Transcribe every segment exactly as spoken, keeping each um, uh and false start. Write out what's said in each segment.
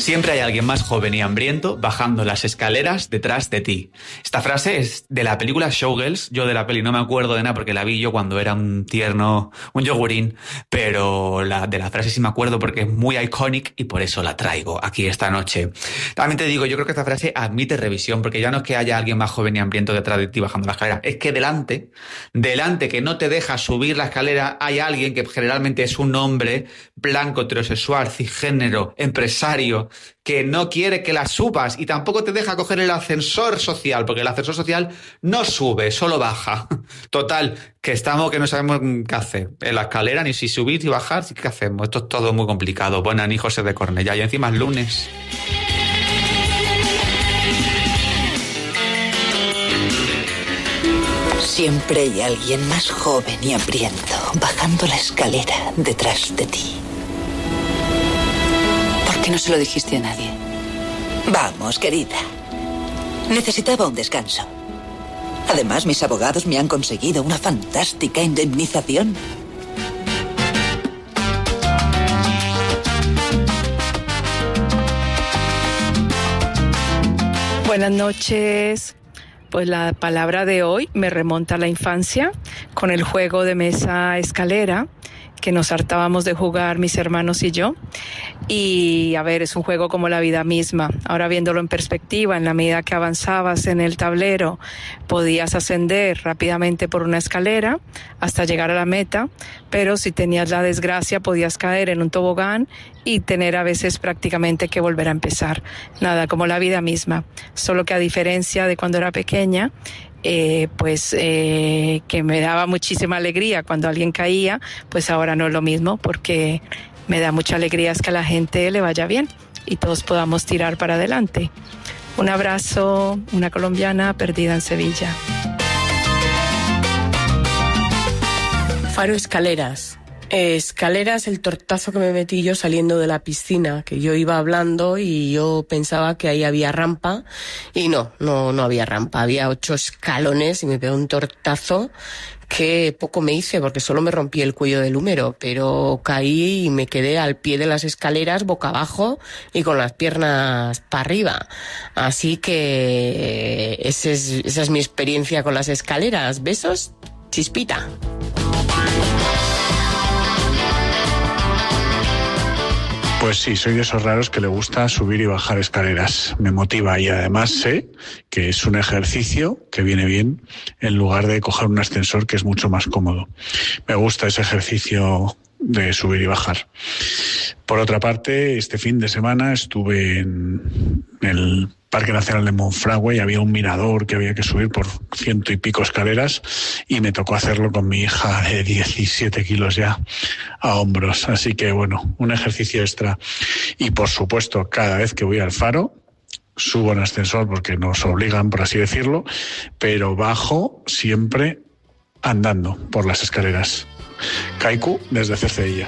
Siempre hay alguien más joven y hambriento bajando las escaleras detrás de ti. Esta frase es de la película Showgirls. Yo de la peli no me acuerdo de nada porque la vi yo cuando era un tierno, un yogurín, pero la, de la frase sí me acuerdo porque es muy iconic y por eso la traigo aquí esta noche. También te digo, yo creo que esta frase admite revisión, porque ya no es que haya alguien más joven y hambriento detrás de ti bajando la escalera, es que delante, delante que no te deja subir la escalera, hay alguien que generalmente es un hombre blanco, heterosexual, cisgénero, empresario, que no quiere que la subas y tampoco te deja coger el ascensor social, porque el ascensor social no sube, solo baja. Total, que estamos que no sabemos qué hacer. En la escalera, ni si subir ni bajar, ¿qué hacemos? Esto es todo muy complicado. Buenas ni José de Cornellá, y encima es lunes. Siempre hay alguien más joven y hambriento bajando la escalera detrás de ti. ¿Por qué no se lo dijiste a nadie? Vamos, querida. Necesitaba un descanso. Además, mis abogados me han conseguido una fantástica indemnización. Buenas noches. Pues la palabra de hoy me remonta a la infancia con el juego de mesa escalera que nos hartábamos de jugar mis hermanos y yo. Y a ver, es un juego como la vida misma. Ahora viéndolo en perspectiva, en la medida que avanzabas en el tablero, podías ascender rápidamente por una escalera hasta llegar a la meta, pero si tenías la desgracia podías caer en un tobogán y tener a veces prácticamente que volver a empezar. Nada, como la vida misma. Solo que a diferencia de cuando era pequeña, Eh, pues eh, que me daba muchísima alegría cuando alguien caía, pues ahora no es lo mismo, porque me da mucha alegría es que a la gente le vaya bien y todos podamos tirar para adelante. Un abrazo, una colombiana perdida en Sevilla. Faro Escaleras. Eh, escaleras, el tortazo que me metí yo saliendo de la piscina, que yo iba hablando y yo pensaba que ahí había rampa y no, no, no había rampa, había ocho escalones y me pegó un tortazo que poco me hice porque solo me rompí el cuello del húmero, pero caí y me quedé al pie de las escaleras boca abajo y con las piernas para arriba. Así que ese es, esa es mi experiencia con las escaleras. Besos, Chispita. Pues sí, soy de esos raros que le gusta subir y bajar escaleras. Me motiva y además sé que es un ejercicio que viene bien en lugar de coger un ascensor, que es mucho más cómodo. Me gusta ese ejercicio de subir y bajar. Por otra parte, este fin de semana estuve en el Parque Nacional de Monfragüe y había un mirador que había que subir por ciento y pico escaleras y me tocó hacerlo con mi hija de diecisiete kilos ya a hombros. Así que bueno, un ejercicio extra. Y por supuesto, cada vez que voy al Faro, subo en ascensor porque nos obligan, por así decirlo, pero bajo siempre andando por las escaleras. Kaiku, desde Cercedilla.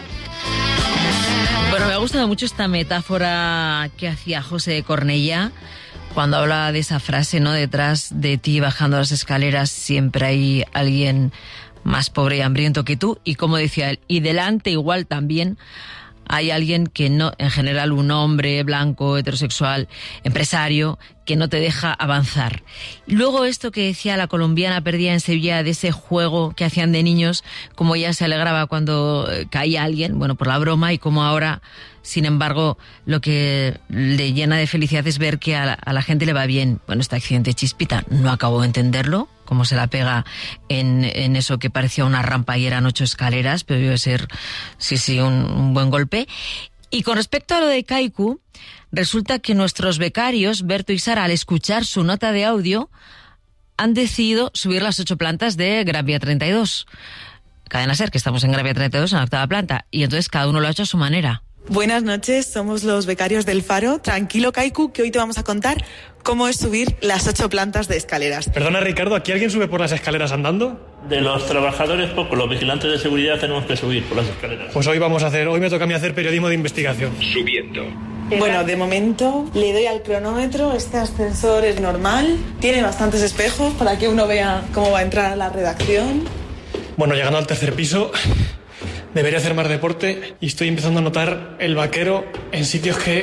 Bueno, me ha gustado mucho esta metáfora que hacía José de Cornellá cuando hablaba de esa frase, ¿no? Detrás de ti, bajando las escaleras, siempre hay alguien más pobre y hambriento que tú. Y como decía él, y delante igual también hay alguien que no, en general un hombre blanco, heterosexual, empresario, que no te deja avanzar. Y luego esto que decía la colombiana perdida en Sevilla, de ese juego que hacían de niños, como ella se alegraba cuando caía alguien, bueno, por la broma, y como ahora, sin embargo, lo que le llena de felicidad es ver que a la, a la gente le va bien. Bueno, este accidente, Chispita, no acabo de entenderlo, cómo se la pega en, en eso que parecía una rampa y eran ocho escaleras, pero debe ser, sí, sí, un, un buen golpe. Y con respecto a lo de Kaiku, resulta que nuestros becarios, Berto y Sara, al escuchar su nota de audio, han decidido subir las ocho plantas de Gran Vía treinta y dos. Cadena Ser, que estamos en Gran Vía treinta y dos, en la octava planta, y entonces cada uno lo ha hecho a su manera. Buenas noches, somos los becarios del Faro. Tranquilo, Kaiku, que hoy te vamos a contar cómo es subir las ocho plantas de escaleras. Perdona, Ricardo, ¿aquí alguien sube por las escaleras andando? De los trabajadores poco, los vigilantes de seguridad tenemos que subir por las escaleras. Pues hoy vamos a hacer, hoy me toca a mí hacer periodismo de investigación. Subiendo. Bueno, de momento le doy al cronómetro, este ascensor es normal, tiene bastantes espejos para que uno vea cómo va a entrar a la redacción. Bueno, llegando al tercer piso, debería hacer más deporte y estoy empezando a notar el vaquero en sitios que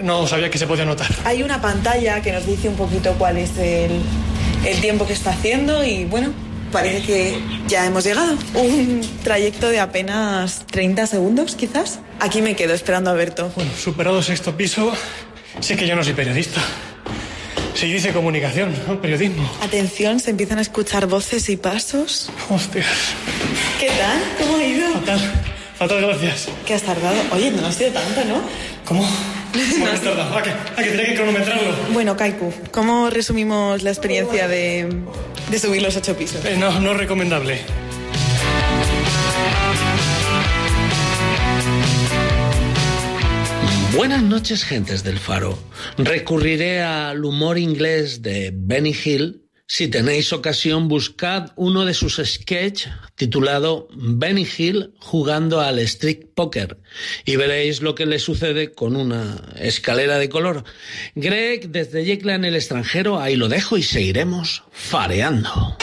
No sabía que se podía notar. Hay una pantalla que nos dice un poquito cuál es el, el tiempo que está haciendo y bueno, parece que ya hemos llegado. Un trayecto de apenas treinta segundos, quizás. Aquí me quedo esperando a Berto. Bueno, superado el sexto piso, sé que yo no soy periodista. Sí, dice comunicación, ¿no? Periodismo. Atención, se empiezan a escuchar voces y pasos. Hostias. ¿Qué tal? ¿Cómo ha ido? Fatal, fatal, gracias. ¿Qué has tardado? Oye, no ha sido tanto, ¿no? ¿Cómo? ¿Cómo has tardado? Ah, que, ah, que tenía que cronometrarlo. Bueno, Kaiku, ¿cómo resumimos la experiencia de, de subir los ocho pisos? Eh, no, no es recomendable. Buenas noches, gentes del Faro. Recurriré al humor inglés de Benny Hill. Si tenéis ocasión, buscad uno de sus sketches titulado Benny Hill jugando al street poker y veréis lo que le sucede con una escalera de color. Greg, desde Yecla en el extranjero, ahí lo dejo y seguiremos fareando.